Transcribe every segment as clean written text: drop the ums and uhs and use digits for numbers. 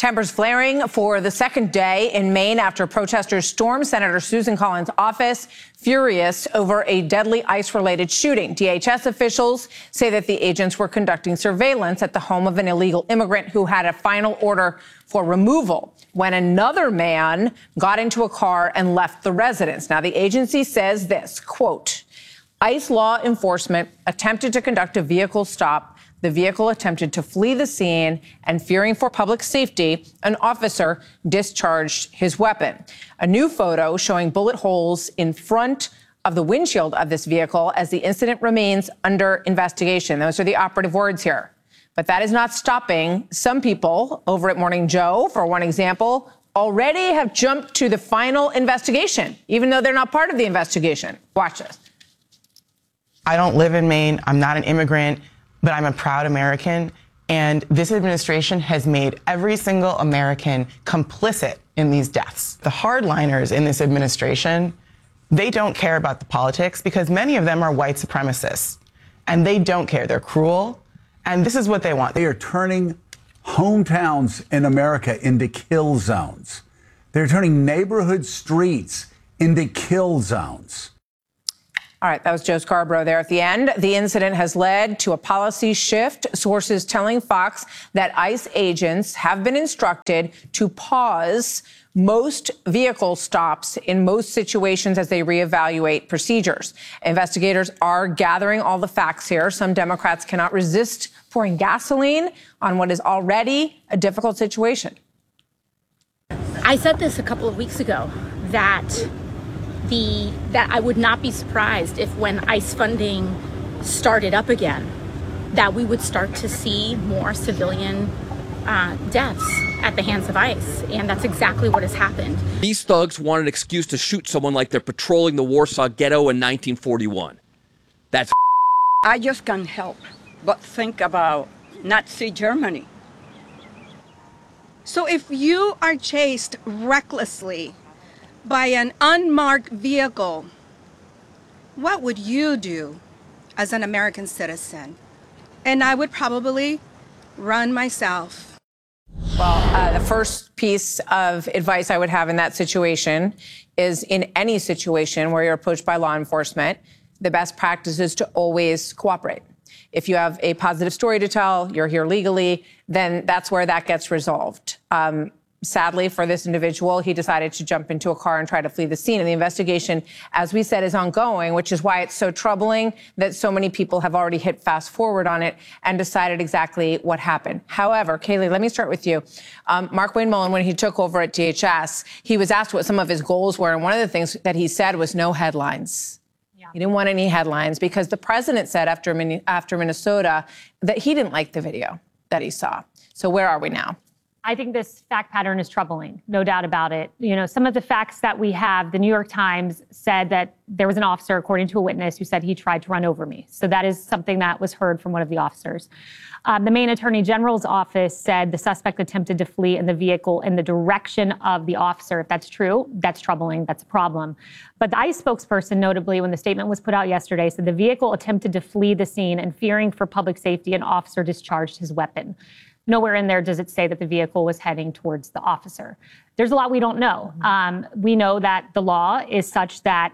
Tempers flaring for the second day in Maine after protesters stormed Senator Susan Collins' office, furious over a deadly ICE-related shooting. DHS officials say that the agents were conducting surveillance at the home of an illegal immigrant who had a final order for removal when another man got into a car and left the residence. Now, the agency says this, quote, ICE law enforcement attempted to conduct a vehicle stop. The vehicle attempted to flee the scene, and fearing for public safety, an officer discharged his weapon. A new photo showing bullet holes in front of the windshield of this vehicle as the incident remains under investigation. Those are the operative words here. But that is not stopping some people over at Morning Joe, for one example, already have jumped to the final investigation, even though they're not part of the investigation. Watch this. I don't live in Maine. I'm not an immigrant, but I'm a proud American. And this administration has made every single American complicit in these deaths. The hardliners in this administration, they don't care about the politics because many of them are white supremacists. And they don't care. They're cruel. And this is what they want. They are turning hometowns in America into kill zones. They're turning neighborhood streets into kill zones. All right, that was Joe Scarborough there at the end. The incident has led to a policy shift. Sources telling Fox that ICE agents have been instructed to pause most vehicle stops in most situations as they reevaluate procedures. Investigators are gathering all the facts here. Some Democrats cannot resist pouring gasoline on what is already a difficult situation. I said this a couple of weeks ago, that I would not be surprised if when ICE funding started up again, that we would start to see more civilian deaths at the hands of ICE. And that's exactly what has happened. These thugs want an excuse to shoot someone like they're patrolling the Warsaw Ghetto in 1941. That's I just can't help but think about Nazi Germany. So if you are chased recklessly by an unmarked vehicle, what would you do as an American citizen? And I would probably run myself. Well, the first piece of advice I would have in that situation is, in any situation where you're approached by law enforcement, the best practice is to always cooperate. If you have a positive story to tell, you're here legally, then that's where that gets resolved. Sadly, for this individual, he decided to jump into a car and try to flee the scene. And the investigation, as we said, is ongoing, which is why it's so troubling that so many people have already hit fast forward on it and decided exactly what happened. However, Kayleigh, let me start with you. Markwayne Mullin, when he took over at DHS, he was asked what some of his goals were. And one of the things that he said was no headlines. He didn't want any headlines because the president said after Minnesota that he didn't like the video that he saw. So where are we now? I think this fact pattern is troubling, no doubt about it. You know, some of the facts that we have, the New York Times said that there was an officer, according to a witness, who said he tried to run over me. So that is something that was heard from one of the officers. The Maine Attorney General's office said the suspect attempted to flee in the vehicle in the direction of the officer. If that's true, that's troubling. That's a problem. But the ICE spokesperson, notably, when the statement was put out yesterday, said the vehicle attempted to flee the scene, and fearing for public safety, an officer discharged his weapon. Nowhere in there does it say that the vehicle was heading towards the officer. There's a lot we don't know. We know that the law is such that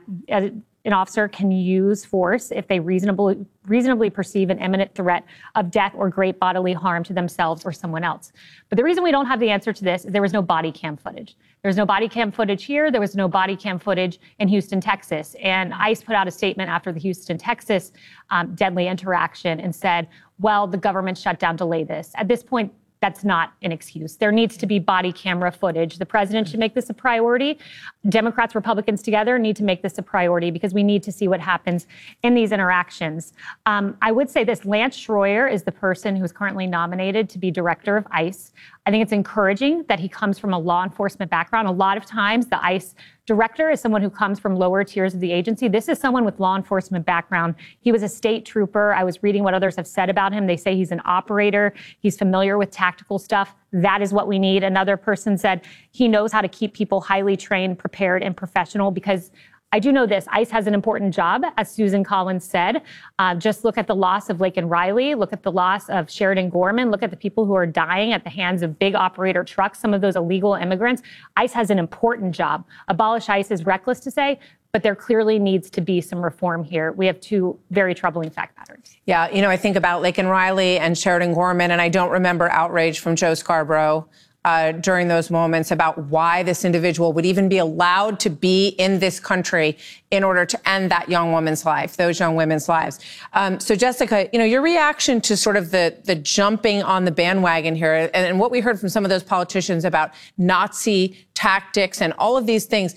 an officer can use force if they reasonably perceive an imminent threat of death or great bodily harm to themselves or someone else. But the reason we don't have the answer to this is there was no body cam footage. There's no body cam footage here. There was no body cam footage in Houston, Texas. And ICE put out a statement after the Houston, Texas deadly interaction and said, well, the government shut down, delay this. At this point, that's not an excuse. There needs to be body camera footage. The president should make this a priority. Democrats, Republicans together need to make this a priority because we need to see what happens in these interactions. I would say this, Lance Schroyer is the person who is currently nominated to be director of ICE. I think it's encouraging that he comes from a law enforcement background. A lot of times the ICE director is someone who comes from lower tiers of the agency. This is someone with law enforcement background. He was a state trooper. I was reading what others have said about him. They say he's an operator. He's familiar with tactical stuff. That is what we need. Another person said he knows how to keep people highly trained, prepared, and professional because I do know this. ICE has an important job, as Susan Collins said. Just look at the loss of Laken Riley. Look at the loss of Sheridan Gorman. Look at the people who are dying at the hands of big operator trucks, some of those illegal immigrants. ICE has an important job. Abolish ICE is reckless to say, but there clearly needs to be some reform here. We have two very troubling fact patterns. Yeah, I think about Laken Riley and Sheridan Gorman, and I don't remember outrage from Joe Scarborough during those moments about why this individual would even be allowed to be in this country in order to end that young woman's life, those young women's lives. So, Jessica, your reaction to sort of the jumping on the bandwagon here and what we heard from some of those politicians about Nazi tactics and all of these things,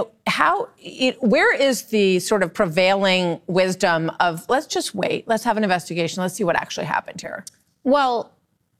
where is the sort of prevailing wisdom of let's just wait, let's have an investigation, let's see what actually happened here? Well,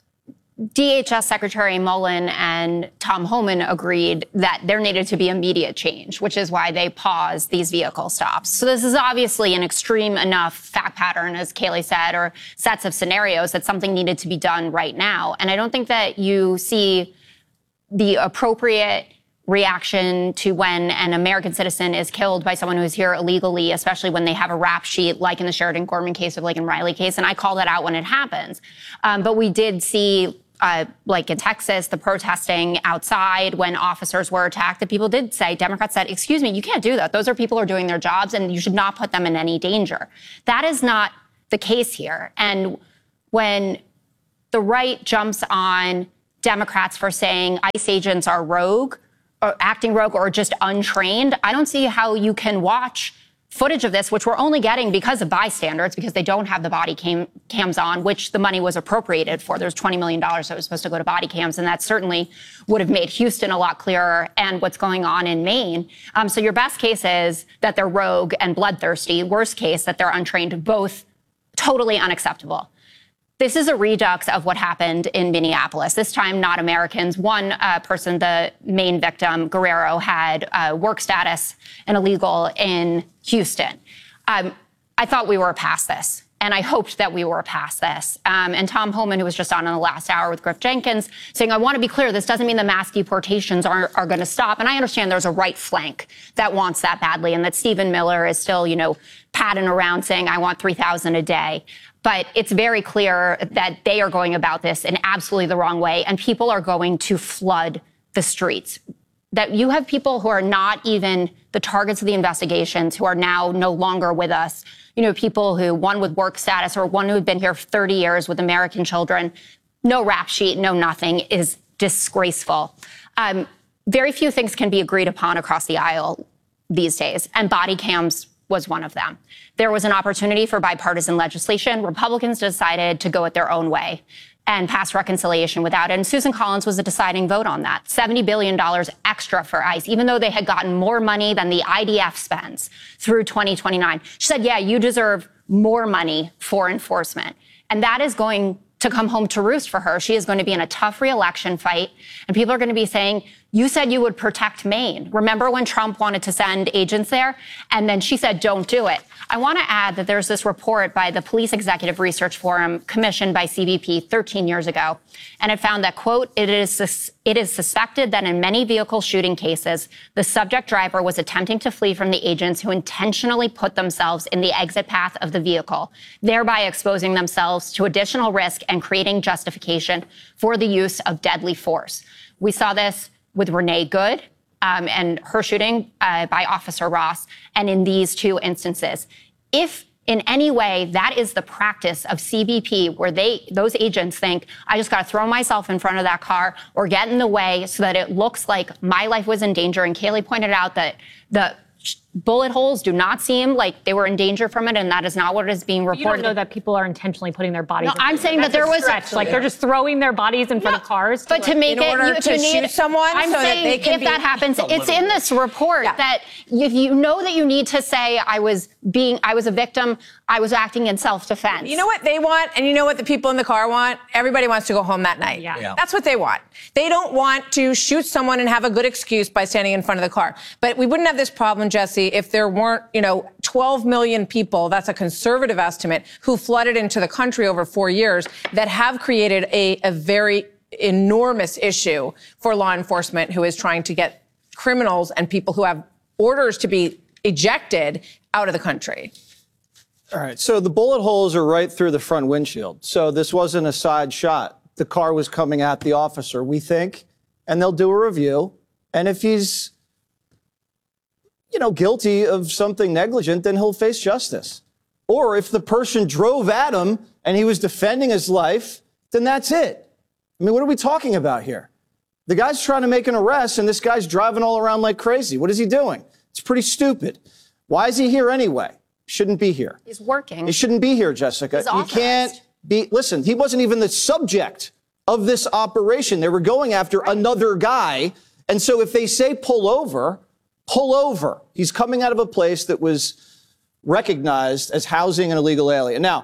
DHS Secretary Mullen and Tom Homan agreed that there needed to be immediate change, which is why they paused these vehicle stops. So this is obviously an extreme enough fact pattern, as Kayleigh said, or sets of scenarios that something needed to be done right now. And I don't think that you see the appropriate reaction to when an American citizen is killed by someone who is here illegally, especially when they have a rap sheet, like in the Sheridan Gorman case or like in Riley case. And I call that out when it happens. But we did see like in Texas, the protesting outside when officers were attacked, that people did say, Democrats said, excuse me, you can't do that. Those are people who are doing their jobs and you should not put them in any danger. That is not the case here. And when the right jumps on Democrats for saying ICE agents are rogue or acting rogue or just untrained, I don't see how you can watch footage of this, which we're only getting because of bystanders, because they don't have the body cams on, which the money was appropriated for. There's $20 million that was supposed to go to body cams, and that certainly would have made Houston a lot clearer and what's going on in Maine. So your best case is that they're rogue and bloodthirsty. Worst case, that they're untrained, both totally unacceptable. This is a redux of what happened in Minneapolis. This time, not Americans. One person, the main victim, Guerrero, had work status and illegal in Houston. I thought we were past this, and I hoped that we were past this. And Tom Homan, who was just on in the last hour with Griff Jenkins, saying, I want to be clear, this doesn't mean the mass deportations are going to stop. And I understand there's a right flank that wants that badly, and that Stephen Miller is still, padding around saying, I want 3,000 a day. But it's very clear that they are going about this in absolutely the wrong way, and people are going to flood the streets. That you have people who are not even the targets of the investigations, who are now no longer with us. People who, one with work status or one who had been here for 30 years with American children, no rap sheet, no nothing, is disgraceful. Very few things can be agreed upon across the aisle these days, and body cams was one of them. There was an opportunity for bipartisan legislation. Republicans decided to go it their own way and pass reconciliation without it. And Susan Collins was a deciding vote on that. $70 billion extra for ICE, even though they had gotten more money than the IDF spends through 2029. She said, yeah, you deserve more money for enforcement. And that is going to come home to roost for her. She is going to be in a tough re-election fight, and people are going to be saying, you said you would protect Maine. Remember when Trump wanted to send agents there? And then she said, don't do it. I want to add that there's this report by the Police Executive Research Forum commissioned by CBP 13 years ago. And it found that, quote, it is suspected that in many vehicle shooting cases, the subject driver was attempting to flee from the agents who intentionally put themselves in the exit path of the vehicle, thereby exposing themselves to additional risk and creating justification for the use of deadly force. We saw this with Renee Good and her shooting by Officer Ross, and in these two instances. If in any way that is the practice of CBP, where those agents think, I just got to throw myself in front of that car or get in the way so that it looks like my life was in danger. And Kayleigh pointed out that the bullet holes do not seem like they were in danger from it, and that is not what is being reported. You don't know that people are intentionally putting their bodies. No, I'm saying that there was like they're just throwing their bodies in front of cars. But to make it to shoot someone, I'm saying if that happens, it's in this report that if you know that you need to say I was a victim, I was acting in self-defense. You know what they want, and you know what the people in the car want? Everybody wants to go home that night. Yeah. That's what they want. They don't want to shoot someone and have a good excuse by standing in front of the car. But we wouldn't have this problem, Jesse, if there weren't, 12 million people, that's a conservative estimate, who flooded into the country over 4 years that have created a very enormous issue for law enforcement, who is trying to get criminals and people who have orders to be ejected out of the country. All right, so the bullet holes are right through the front windshield. So this wasn't a side shot. The car was coming at the officer, we think, and they'll do a review. And if he's, guilty of something negligent, then he'll face justice. Or if the person drove at him and he was defending his life, then that's it. I mean, what are we talking about here? The guy's trying to make an arrest, and this guy's driving all around like crazy. What is he doing? It's pretty stupid. Why is he here anyway? Shouldn't be here. He's working. He shouldn't be here, Jessica. He can't be. Listen, he wasn't even the subject of this operation. They were going after another guy. And so if they say pull over, pull over. He's coming out of a place that was recognized as housing an illegal alien. Now,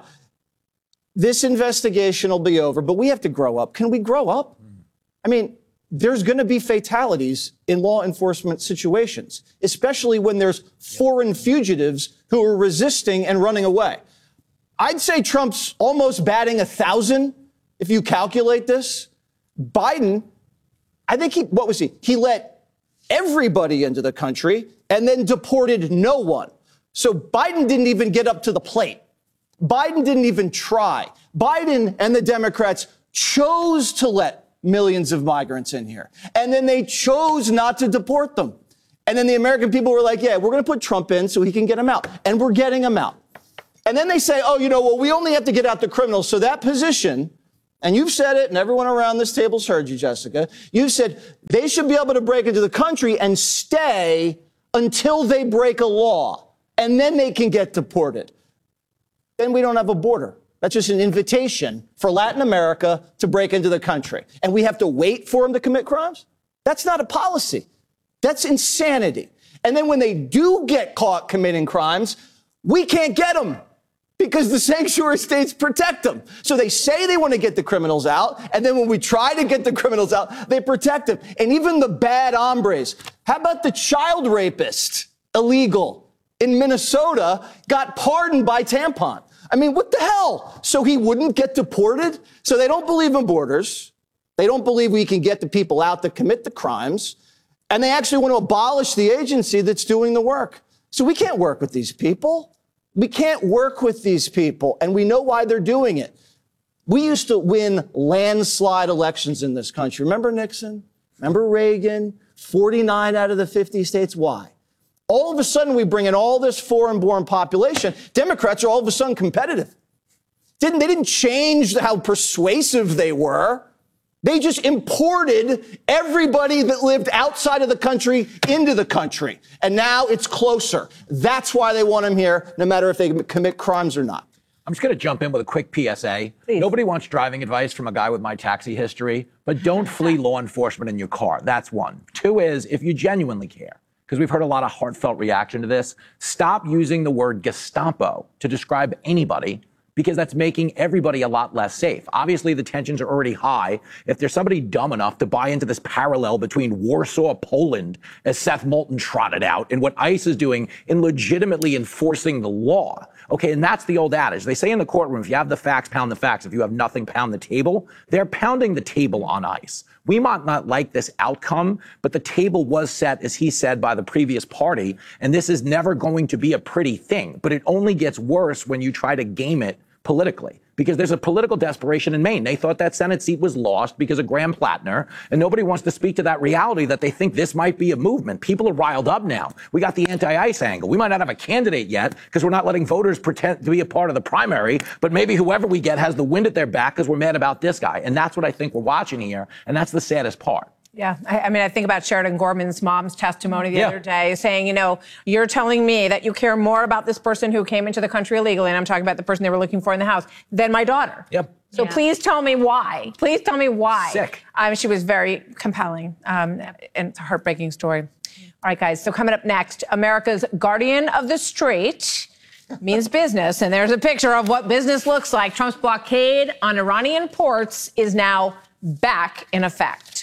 this investigation will be over, but we have to grow up. Can we grow up? I mean, there's going to be fatalities in law enforcement situations, especially when there's foreign fugitives who are resisting and running away. I'd say Trump's almost batting 1,000 if you calculate this. Biden, I think he let everybody into the country and then deported no one. So Biden didn't even get up to the plate. Biden didn't even try. Biden and the Democrats chose to let millions of migrants in here. And then they chose not to deport them. And then the American people were like, yeah, we're going to put Trump in so he can get them out. And we're getting them out. And then they say, we only have to get out the criminals. So that position, and you've said it, and everyone around this table's heard you, Jessica, you've said they should be able to break into the country and stay until they break a law. And then they can get deported. Then we don't have a border. That's just an invitation for Latin America to break into the country. And we have to wait for them to commit crimes? That's not a policy. That's insanity. And then when they do get caught committing crimes, we can't get them because the sanctuary states protect them. So they say they want to get the criminals out. And then when we try to get the criminals out, they protect them. And even the bad hombres. How about the child rapist, illegal, in Minnesota, got pardoned by tampon? I mean, what the hell? So he wouldn't get deported? So they don't believe in borders. They don't believe we can get the people out that commit the crimes. And they actually want to abolish the agency that's doing the work. So we can't work with these people. We can't work with these people. And we know why they're doing it. We used to win landslide elections in this country. Remember Nixon? Remember Reagan? 49 out of the 50 states. Why? All of a sudden, we bring in all this foreign-born population. Democrats are all of a sudden competitive. They didn't change how persuasive they were. They just imported everybody that lived outside of the country into the country. And now it's closer. That's why they want them here, no matter if they commit crimes or not. I'm just going to jump in with a quick PSA. Please. Nobody wants driving advice from a guy with my taxi history, but don't flee law enforcement in your car. That's one. Two is, if you genuinely care, because we've heard a lot of heartfelt reaction to this, stop using the word Gestapo to describe anybody, because that's making everybody a lot less safe. Obviously, the tensions are already high. If there's somebody dumb enough to buy into this parallel between Warsaw, Poland, as Seth Moulton trotted out, and what ICE is doing in legitimately enforcing the law. Okay, and that's the old adage. They say in the courtroom, if you have the facts, pound the facts. If you have nothing, pound the table. They're pounding the table on ICE. We might not like this outcome, but the table was set, as he said, by the previous party, and this is never going to be a pretty thing. But it only gets worse when you try to game it politically, because there's a political desperation in Maine. They thought that Senate seat was lost because of Graham Plattner, and nobody wants to speak to that reality that they think this might be a movement. People are riled up now. We got the anti-ICE angle. We might not have a candidate yet because we're not letting voters pretend to be a part of the primary, but maybe whoever we get has the wind at their back because we're mad about this guy. And that's what I think we're watching here, and that's the saddest part. Yeah. I mean, I think about Sheridan Gorman's mom's testimony the other day saying, you're telling me that you care more about this person who came into the country illegally, and I'm talking about the person they were looking for in the house, than my daughter. Yep. So please tell me why. Please tell me why. Sick. She was very compelling, and it's a heartbreaking story. All right, guys. So coming up next, America's guardian of the street means business. And there's a picture of what business looks like. Trump's blockade on Iranian ports is now back in effect.